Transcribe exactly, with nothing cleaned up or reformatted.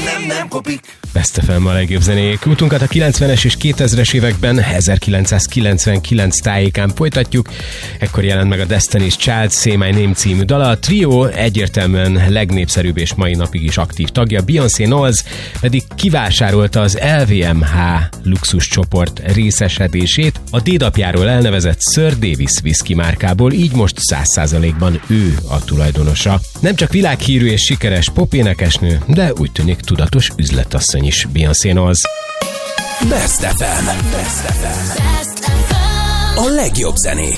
nem, nem kopik. Best ef em a legjobb zenék. Útunkat a kilencvenes és kétezres években ezerkilencszázkilencvenkilenc tájékán folytatjuk. Ekkor jelent meg a Destiny's Child Say My Name című dala. A trió egyértelműen legnépszerűbb és mai napig is aktív tagja. Beyoncé Knowles pedig kivásárolta az el vé em há luxus csoport részesedését a dédapjáról elnevezett Sir Davis whisky márkából, így most száz százalékban ő a tulajdonosa. Nem csak világhírű és sikeres popénekesnő, de úgy tűnik tudatos üzletasszony is Beyoncé Knowles. Best ef em. Best ef em. A legjobb zenék.